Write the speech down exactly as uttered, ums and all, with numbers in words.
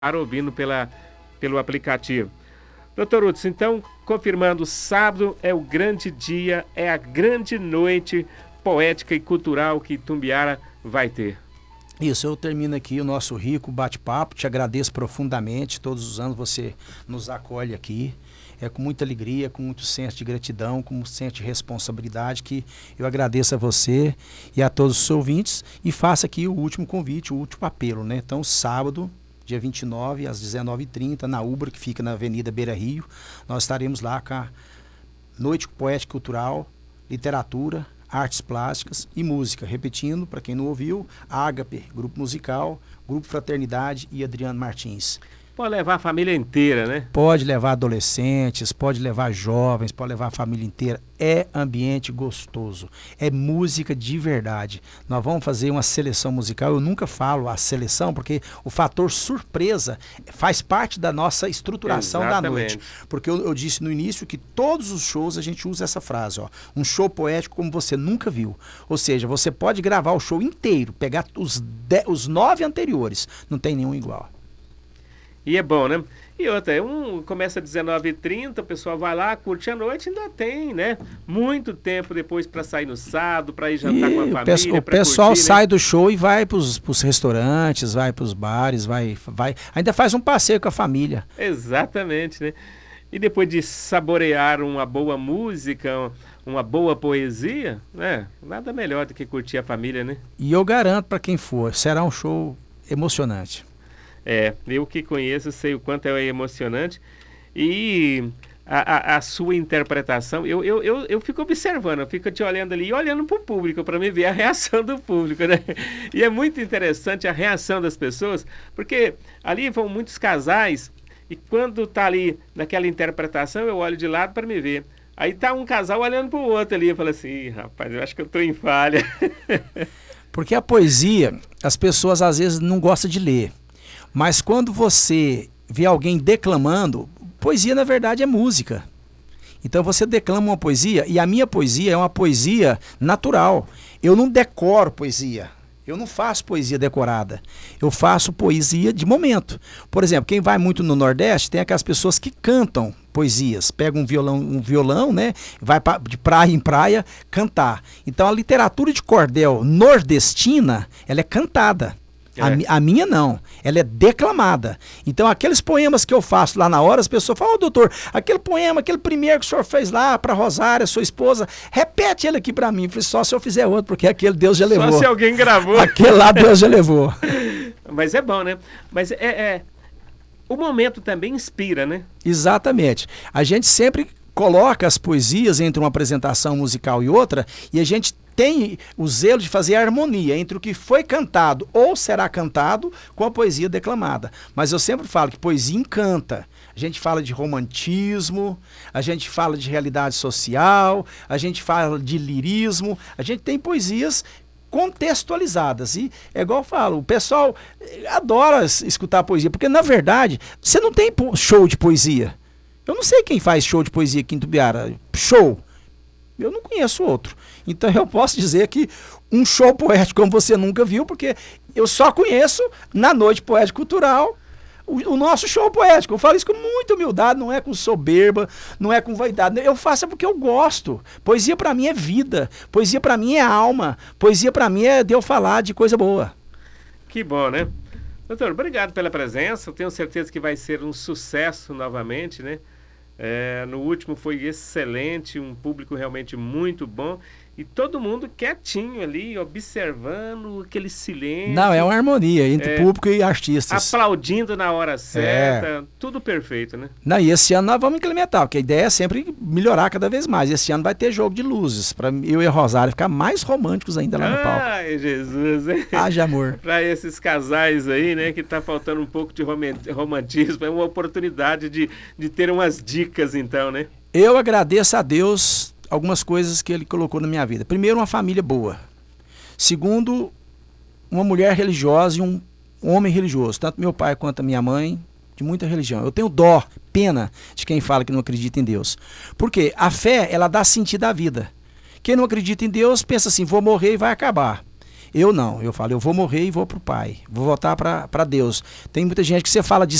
ouvindo pela, pelo aplicativo. Doutor Hudson, então, confirmando, sábado é o grande dia, é a grande noite poética e cultural que Itumbiara vai ter. Isso, eu termino aqui o nosso rico bate-papo, te agradeço profundamente, todos os anos você nos acolhe aqui, é com muita alegria, com muito senso de gratidão, com muito senso de responsabilidade que eu agradeço a você e a todos os ouvintes e faço aqui o último convite, o último apelo, né? Então, sábado, dia vinte e nove, às dezenove e trinta, na Ubra, que fica na Avenida Beira Rio, nós estaremos lá com a Noite Poética e Cultural, Literatura, Artes Plásticas e Música. Repetindo, para quem não ouviu, Ágape, Grupo Musical, Grupo Fraternidade e Adriano Martins. Pode levar a família inteira, né? Pode levar adolescentes, pode levar jovens, pode levar a família inteira. É ambiente gostoso, é música de verdade. Nós vamos fazer uma seleção musical, eu nunca falo a seleção, porque o fator surpresa faz parte da nossa estruturação Exatamente. Da noite. Porque eu, eu disse no início que todos os shows a gente usa essa frase, ó, um show poético como você nunca viu. Ou seja, você pode gravar o show inteiro, pegar os, de, os nove anteriores, não tem nenhum igual. E é bom, né? E outra, um começa às dezenove e trinta, o pessoal vai lá, curte a noite, ainda tem, né? Muito tempo depois para sair no sábado, para ir jantar e com a família. O pessoal curtir, sai né? do show e vai para os restaurantes, vai para os bares, vai, vai, ainda faz um passeio com a família. Exatamente, né? E depois de saborear uma boa música, uma boa poesia, né? Nada melhor do que curtir a família, né? E eu garanto para quem for, será um show emocionante. É, eu que conheço, sei o quanto é emocionante. E a, a, a sua interpretação, eu, eu, eu, eu fico observando, eu fico te olhando ali e olhando para o público, para me ver a reação do público, né? E é muito interessante a reação das pessoas, porque ali vão muitos casais, e quando tá ali naquela interpretação, eu olho de lado para me ver. Aí tá um casal olhando para o outro ali, eu falo assim, rapaz, eu acho que eu tô em falha. Porque a poesia, as pessoas às vezes não gostam de ler. Mas quando você vê alguém declamando, poesia na verdade é música. Então você declama uma poesia, e a minha poesia é uma poesia natural. Eu não decoro poesia, eu não faço poesia decorada, eu faço poesia de momento. Por exemplo, quem vai muito no Nordeste tem aquelas pessoas que cantam poesias, pega um violão, um violão, né, vai pra, de praia em praia cantar. Então a literatura de cordel nordestina, ela é cantada. É. A, a minha não, ela é declamada. Então aqueles poemas que eu faço lá na hora, as pessoas falam, ô doutor, aquele poema, aquele primeiro que o senhor fez lá para Rosária, sua esposa, repete ele aqui para mim. Eu falei, só se eu fizer outro, porque aquele Deus já levou. Só se alguém gravou. Aquele lá Deus já levou. Mas é bom, né? Mas é, é... o momento também inspira, né? Exatamente. A gente sempre coloca as poesias entre uma apresentação musical e outra, e a gente tem o zelo de fazer a harmonia entre o que foi cantado ou será cantado com a poesia declamada. Mas eu sempre falo que poesia encanta. A gente fala de romantismo, a gente fala de realidade social, a gente fala de lirismo, a gente tem poesias contextualizadas. E é igual eu falo, o pessoal adora escutar poesia, porque na verdade você não tem show de poesia. Eu não sei quem faz show de poesia aqui em Itumbiara. Show! Eu não conheço outro. Então eu posso dizer que um show poético como você nunca viu, porque eu só conheço na Noite Poética Cultural o, o nosso show poético. Eu falo isso com muita humildade, não é com soberba, não é com vaidade. Eu faço é porque eu gosto. Poesia para mim é vida, poesia para mim é alma, poesia para mim é de eu falar de coisa boa. Que bom, né? Doutor, obrigado pela presença. Eu tenho certeza que vai ser um sucesso novamente, né? É, no último foi excelente, um público realmente muito bom e todo mundo quietinho ali, observando aquele silêncio. Não, é uma harmonia entre é, público e artistas. Aplaudindo na hora certa, é. Tudo perfeito, né? Não, e esse ano nós vamos implementar, porque a ideia é sempre melhorar cada vez mais. Esse ano vai ter jogo de luzes, para eu e a Rosário ficar mais românticos ainda lá no palco. Ai, Jesus, hein? Haja amor. Para esses casais aí, né, que tá faltando um pouco de romantismo, é uma oportunidade de, de ter umas dicas, então, né? Eu agradeço a Deus algumas coisas que ele colocou na minha vida. Primeiro, uma família boa. Segundo, uma mulher religiosa e um homem religioso. Tanto meu pai quanto a minha mãe, de muita religião. Eu tenho dó, pena de quem fala que não acredita em Deus. Porque a fé, ela dá sentido à vida. Quem não acredita em Deus pensa assim, vou morrer e vai acabar. Eu não, eu falo, eu vou morrer e vou pro Pai, vou voltar para Deus. Tem muita gente que você fala de